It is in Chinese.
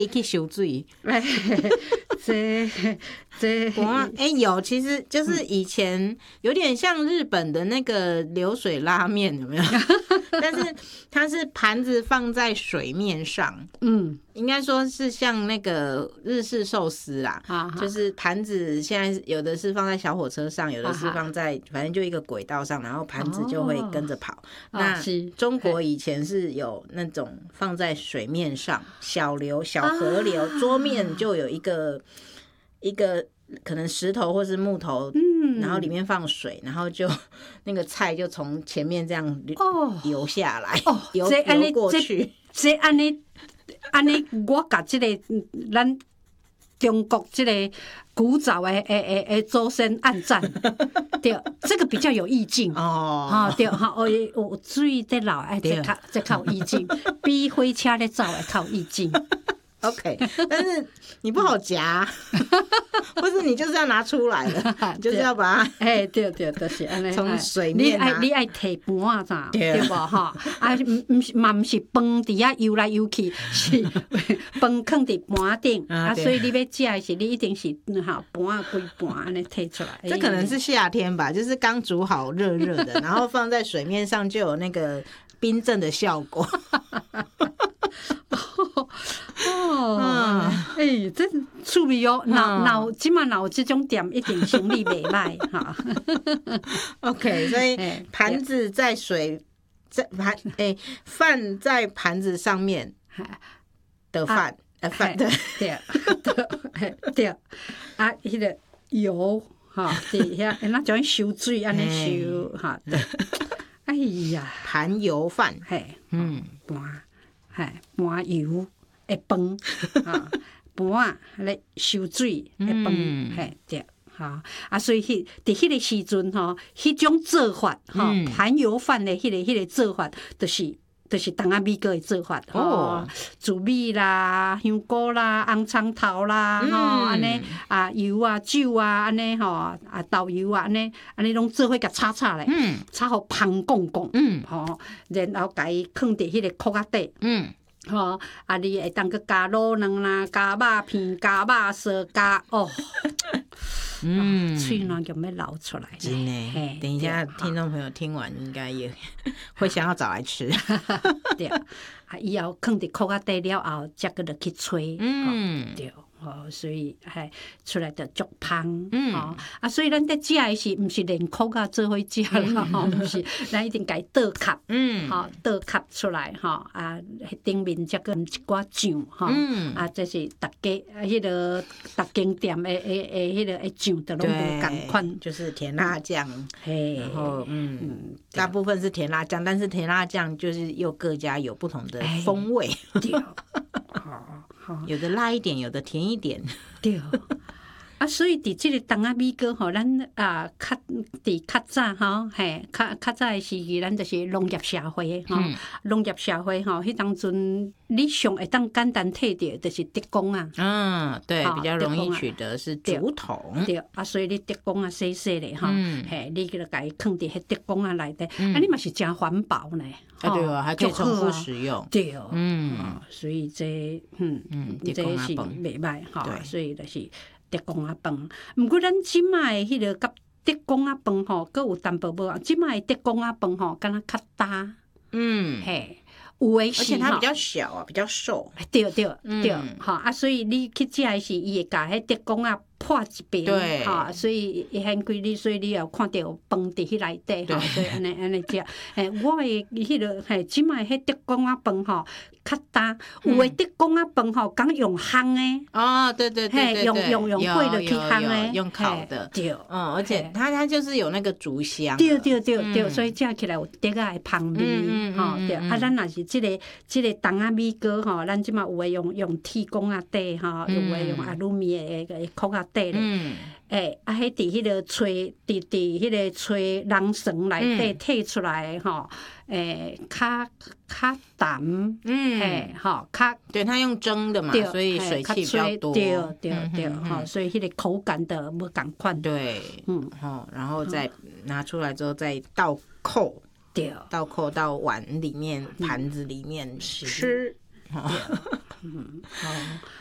一去收水。 这有，其实就是以前有点像日本的那个流水拉面，有没有？但是它是盘子放在水面上，应该说是像那个日式寿司啦，就是盘子现在有的是放在小火车上，有的是放在反正就一个轨道上，然后盘子就会跟着跑。那中国以前是有那种放在水面上，小流、小河流，桌面就有一个可能石头或是木头，然后里面放水，然后就那个菜就从前面这样流下来，流过去。 这安尼，我甲这个咱中国这个古早的祖先按赞，对，这个比较有意境对有水在流，这较有意境，比火车咧走的较有意境。 OK， 但是你不好夹，或是你就是要拿出来了，就是要把它对，就是安尼。 从水面你爱摕盘啊，咋对无哈？嘛毋是饭伫遐游来游去，是饭放伫盘顶所以你要食的是你一定是盘规盘安尼摕出来。 这可能是夏天吧，就是刚煮好热热的，然后放在水面上就有那个冰镇的效果。 真趣味哦！即马有这种店，一定生意袂歹哈。 OK， 所以盘子在饭在盘子上面的饭， 对啊，迄个油伫遐，那种收水安尼收哎呀， 盘油饭， 盘油的饭盘咧收水的饭，对所以伫迄个时阵迄种做法盘油饭的迄个做法，就是东亚美国的做法猪米啦、香菇啦、红葱头啦安尼油啊、酒啊安尼豆油啊安尼拢做伙甲炒咧，炒互香滚滚然后甲伊放伫迄个锅仔底你会当去加卤卵啦、加肉片、加肉丝、加嘴软就要流出来。 真的，等一下听众朋友听完应该也会想要找来吃。 对以后放伫锅仔底了后，才搁落去吹。对。所以出来就足香所以咱在食的是毋是连壳啊做伙食啦毋是，咱一定甲伊倒壳倒壳出来顶面才搁一寡酱这是逐家迄个逐间店的迄个酱都拢无共款， 就是甜辣酱，然后大部分是甜辣酱，但是甜辣酱就是又各家有不同的风味。 对。 有的辣一点，有的甜一点。 对所以伫即个东亚美国咱较早较早的时期，咱就是农业社会农业社会迄当阵你上会当简单摕到就是竹竿对，比较容易取得是竹筒。 对所以你竹竿细细的你就甲伊放伫迄竹竿内底你嘛是真环保呢。 对还可以重复使用。 对所以这这是袂歹所以就是竹竿饭。毋过咱即摆迄个甲竹竿饭佫有淡薄无即摆竹竿饭敢若较大有的是， 而且它比较小比较瘦。 对所以你去食的是伊会甲迄竹竿破一边， 对所以伊很贵你，所以你有看到饭伫迄内底所以安尼食。我的迄个即摆迄竹竿饭较大，有的竹竿饭敢用烘的对， 用火落去烘的， 用烤的。 对， 而且它就是有那个竹香。 对，所以食起来有竹仔的香味。对咱若是即个东亚米糕咱即摆有诶用铁管仔底有诶用阿鲁米的壳仔底咧。迄伫迄个吹，伫迄个吹人绳内底摕出来较淡， 对，它用蒸的嘛，所以水气比较多。 对，所以迄个口感的无共款。 对，然后再拿出来之后再倒扣。倒扣到碗里面、盘子里面吃。 好，